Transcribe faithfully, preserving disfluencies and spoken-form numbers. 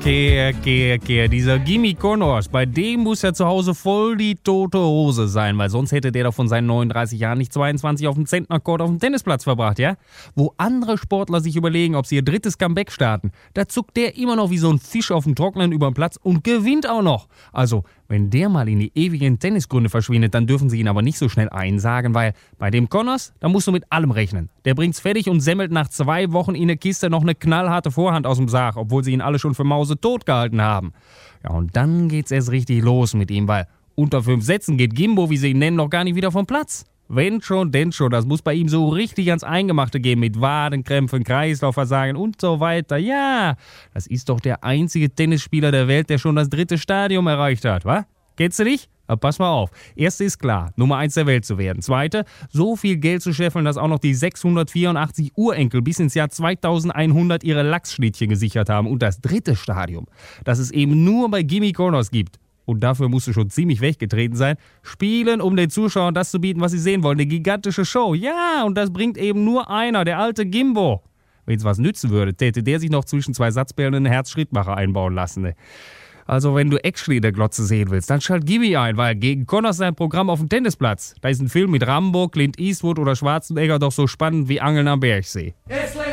Kehr, Kehr, Kehr. Dieser Gimme Connors, bei dem muss ja zu Hause voll die tote Hose sein, weil sonst hätte der doch von seinen neununddreißig Jahren nicht zweiundzwanzig auf dem Zentnercourt auf dem Tennisplatz verbracht, ja? Wo andere Sportler sich überlegen, ob sie ihr drittes Comeback starten, da zuckt der immer noch wie so ein Fisch auf dem Trockenen über den Platz und gewinnt auch noch. Also, wenn der mal in die ewigen Tennisgründe verschwindet, dann dürfen sie ihn aber nicht so schnell einsagen, weil bei dem Connors, da musst du mit allem rechnen. Der bringt's fertig und semmelt nach zwei Wochen in der Kiste noch eine knallharte Vorhand aus dem Sarg, obwohl sie ihn alle schon für Mause tot gehalten haben. Ja, und dann geht's erst richtig los mit ihm, weil unter fünf Sätzen geht Gimbo, wie sie ihn nennen, noch gar nicht wieder vom Platz. Wenn schon, denn schon. Das muss bei ihm so richtig ans Eingemachte gehen mit Wadenkrämpfen, Kreislaufversagen und so weiter. Ja, das ist doch der einzige Tennisspieler der Welt, der schon das dritte Stadium erreicht hat, wa? Kennst du dich? Aber pass mal auf. Erste ist klar, Nummer eins der Welt zu werden. Zweite, so viel Geld zu scheffeln, dass auch noch die sechshundertvierundachtzig Urenkel bis ins Jahr zweitausendeinhundert ihre Lachsschnittchen gesichert haben. Und das dritte Stadium, das es eben nur bei Gimme Connors gibt. Und dafür musst du schon ziemlich weggetreten sein. Spielen, um den Zuschauern das zu bieten, was sie sehen wollen. Eine gigantische Show. Ja, und das bringt eben nur einer, der alte Gimbo. Wenn es was nützen würde, täte der sich noch zwischen zwei Satzbällen einen Herzschrittmacher einbauen lassen. Ne? Also wenn du Action in der Glotze sehen willst, dann schalt Gimme ein, weil gegen Connors sein Programm auf dem Tennisplatz. Da ist ein Film mit Rambo, Clint Eastwood oder Schwarzenegger doch so spannend wie Angeln am Bergsee.